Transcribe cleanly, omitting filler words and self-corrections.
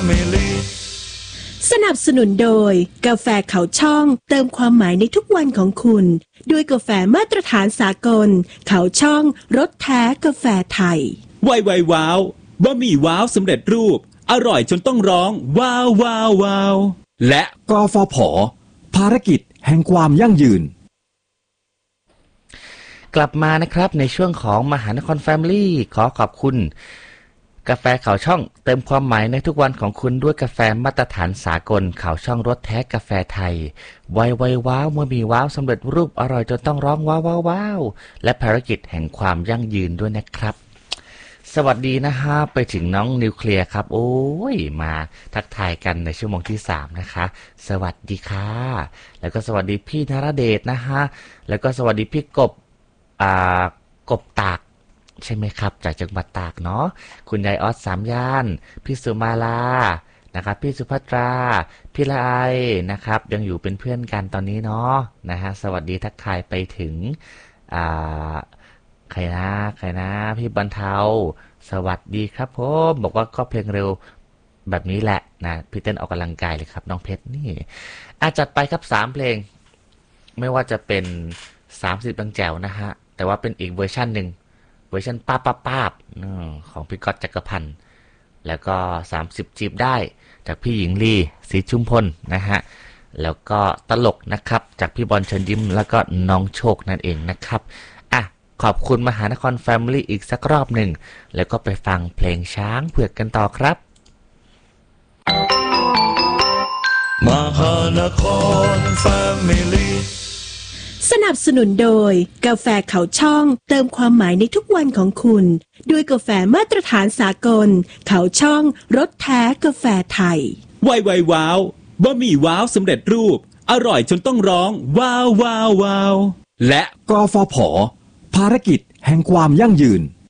สนับสนุนโดยกาแฟเขาช่องเติมความหมายในทุกวันของคุณด้วยกาแฟมาตรฐานสากลเขาช่องรสแท้กาแฟไทยไวว้าวบะหมี่ว้าวสำเร็จรูปอร่อยจนต้องร้องว้าวว้าวว้าวและกฟผ.ภารกิจแห่งความยั่งยืนกลับมานะครับในช่วงของมหานครแฟมิลี่ขอขอบคุณกาแฟเขาช่องเติมความหมายในทุกวันของคุณด้วยกาแฟมาตรฐานสากลเขาช่องรสแท้กาแฟไทยไวว้าวเมื่อมีว้าวสำเร็จรูปอร่อยจนต้องร้องว้าวว้าวว้าวและภารกิจแห่งความยั่งยืนด้วยนะครับสวัสดีนะฮะไปถึงน้องนิวเคลียร์ครับโอ้ยมาทักทายกันในชั่วโมงที่3นะคะสวัสดีค่ะแล้วก็สวัสดีพี่นรเดชนะฮะแล้วก็สวัสดีพี่กบกบตากใช่ไหมครับจากจังหวัดตากเนาะคุณยายออสสามย่านพี่สุมาลานะครับพี่สุภัตราพี่ละไอนะครับยังอยู่เป็นเพื่อนกันตอนนี้เนาะนะฮะสวัสดีทักทายไปถึงใครนะพี่บรรเทาสวัสดีครับผมบอกว่าก็เพลงเร็วแบบนี้แหละนะพี่เต้นออกกำลังกายเลยครับน้องเพชรนี่จัดไปครับ3เพลงไม่ว่าจะเป็น30บางแจ๋วนะฮะแต่ว่าเป็นอีกเวอร์ชันหนึ่งเวอร์ชันป้าบของพี่ก๊อตจักรพันธ์แล้วก็30จีบได้จากพี่หญิงลีศรีชุมพลนะฮะแล้วก็ตลกนะครับจากพี่บอลเชิญยิ้มแล้วก็น้องโชคนั่นเองนะครับขอบคุณมหานครแฟมิลี่อีกสักรอบหนึ่งแล้วก็ไปฟังเพลงช้างเผือกกันต่อครับมหานครแฟมิลี่สนับสนุนโดยกาแฟเขาช่องเติมความหมายในทุกวันของคุณด้วยกาแฟมาตรฐานสากลเขาช่องรสแท้กาแฟไทยไวว้าวบะหมี่ว้าวสำเร็จรูปอร่อยจนต้องร้องว้าวว้าวว้าวและกฟผ.ภารกิจแห่งความยั่งยืน